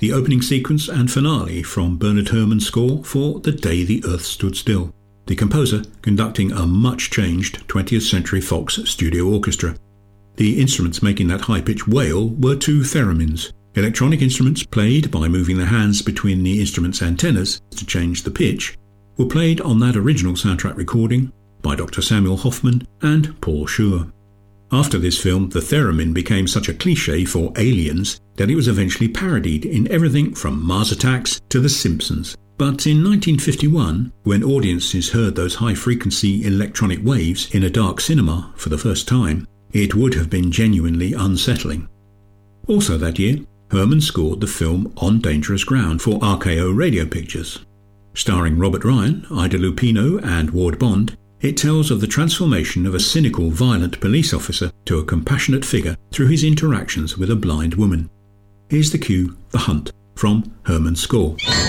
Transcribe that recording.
the opening sequence and finale from Bernard Herrmann's score for The Day the Earth Stood Still, the composer conducting a much-changed 20th Century Fox studio orchestra. The instruments making that high-pitched wail were two theremins, electronic instruments played by moving the hands between the instrument's antennas to change the pitch, were played on that original soundtrack recording by Dr. Samuel Hoffman and Paul Schur. After this film, the theremin became such a cliché for aliens that it was eventually parodied in everything from Mars Attacks to The Simpsons. But in 1951, when audiences heard those high-frequency electronic waves in a dark cinema for the first time, it would have been genuinely unsettling. Also that year, Herrmann scored the film On Dangerous Ground for RKO Radio Pictures. Starring Robert Ryan, Ida Lupino and Ward Bond, it tells of the transformation of a cynical, violent police officer to a compassionate figure through his interactions with a blind woman. Here's the cue, The Hunt, from Herrmann's score.